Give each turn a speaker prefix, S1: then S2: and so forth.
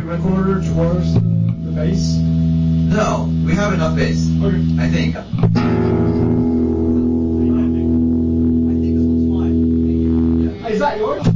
S1: recorder towards the bass?
S2: No, we have enough bass.
S1: Okay.
S2: I think. I think this one's fine. Thank you. Yeah.
S1: Is that yours?